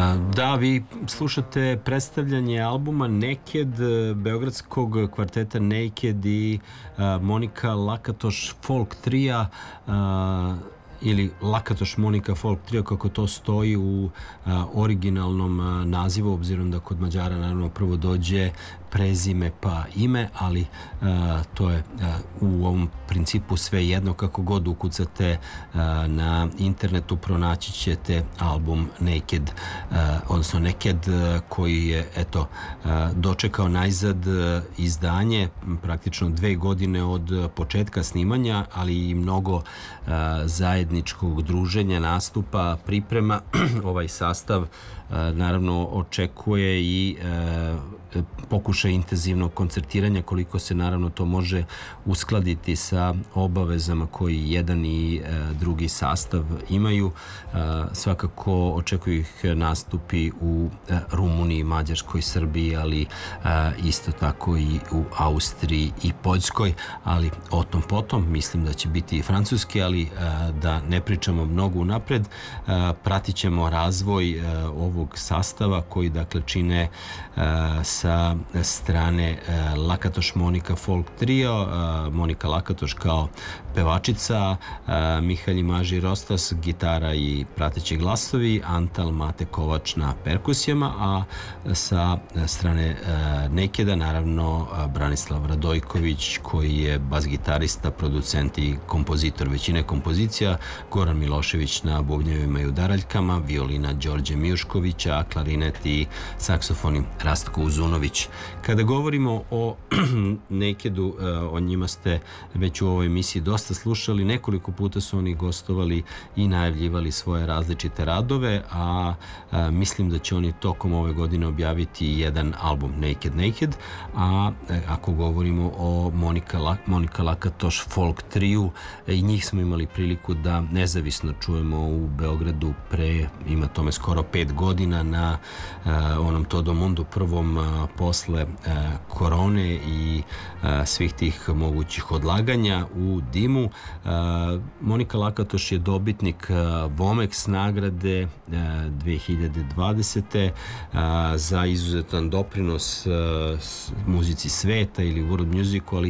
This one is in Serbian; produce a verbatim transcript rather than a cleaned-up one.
Da, vi slušate predstavljanje albuma Naked, beogradskog kvarteta Naked i Monika Lakatoš folk trija, ili Lakatoš Monika folk trio, kako to stoji u originalnom nazivu, obzirom da kod Mađara naravno prvo dođe prezime pa ime, ali uh, to je uh, u ovom principu sve jedno. Kako god ukucate uh, na internetu, pronaći ćete album Naked, uh, odnosno Naked, uh, koji je eto uh, dočekao najzad uh, izdanje praktično dve godine od početka snimanja, ali i mnogo uh, zajedničkog druženja, nastupa, priprema. Ovaj sastav uh, naravno očekuje i uh, pokušaj intenzivnog koncertiranja, koliko se naravno to može uskladiti sa obavezama koji jedan i e, drugi sastav imaju. E, svakako očekuju ih nastupi u e, Rumuniji, Mađarskoj, Srbiji, ali e, isto tako i u Austriji i Poljskoj, ali o tom potom. Mislim da će biti i francuski, ali e, da ne pričamo mnogo unapred. E, pratit ćemo razvoj e, ovog sastava koji dakle čine e, sa strane uh, Lakatoš Monika folk trio, uh, Monika Lakatoš kao pevačica, uh, Mihalj Maži Rostas gitara i prateći glasovi, Antal Mate Kovač na perkusijama, a sa strane uh, Nakeda naravno uh, Branislav Radojković, koji je bas gitarista, producent i kompozitor većine kompozicija, Goran Milošević na bubnjevima i udaraljkama, violina Đorđe Mijušković, a klarinet i saksofoni Rastko Uzunović. Kada govorimo o Nakedu, o njima ste već u ovoj emisiji dosta slušali, nekoliko puta su oni gostovali i najavljivali svoje različite radove, a, a mislim da će oni tokom ove godine objaviti jedan album Naked Naked, a ako govorimo o Monika, La, Monika Lakatoš folk triju, i njih smo imali priliku da nezavisno čujemo u Beogradu pre, ima tome skoro pet godina, na a, onom Todo Mundu prvom a, posle korone i a, svih tih mogućih odlaganja u dimu. A, Monika Lakatoš je dobitnik a, Vomex nagrade a, dve hiljade dvadesete. A, za izuzetan doprinos a, muzici sveta ili world musicu, ali